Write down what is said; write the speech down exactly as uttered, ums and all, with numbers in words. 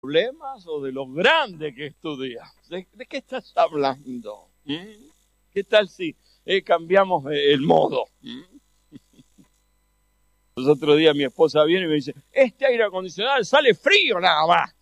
problemas o de lo grande que estudias? ¿De, de qué estás hablando? ¿Mm? ¿Qué tal si eh, cambiamos el modo? ¿Mm? Los otros días mi esposa viene y me dice, este aire acondicionado sale frío nada más.